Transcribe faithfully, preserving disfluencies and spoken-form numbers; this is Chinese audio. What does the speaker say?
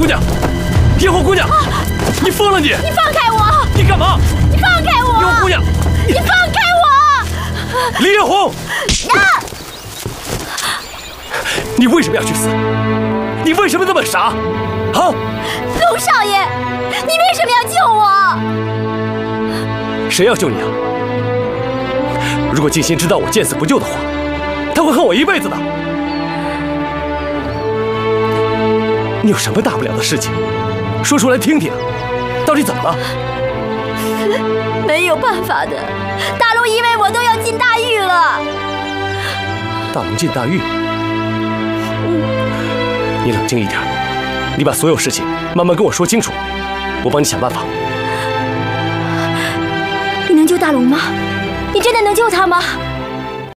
姑娘，烟火姑娘，啊、你疯了你！ 你放开我！ 你干嘛？ 你放开我！ 烟火姑娘， 你放开我！ 李艳红，啊、你为什么要去死？你为什么那么傻？啊！ 龙少爷，你为什么要救我？ 谁要救你啊？如果静心知道我见死不救的话，他会恨我一辈子的。你有什么大不了的事情，说出来听听，到底怎么了？ 没有办法的，大龙因为我都要进大狱了。 大龙进大狱？你冷静一点，你把所有事情慢慢跟我说清楚，我帮你想办法。 你能救大龙吗？你真的能救他吗？